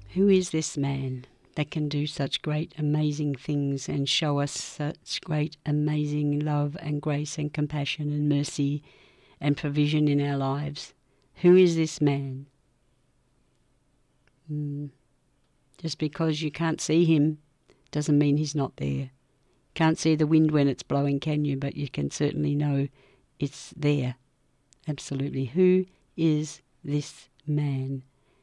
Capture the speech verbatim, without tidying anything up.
Who is this man that can do such great, amazing things and show us such great, amazing love and grace and compassion and mercy and provision in our lives? Who is this man? Mm. Just because you can't see him doesn't mean he's not there. Can't see the wind when it's blowing, can you? But you can certainly know it's there. Absolutely. Who is this man?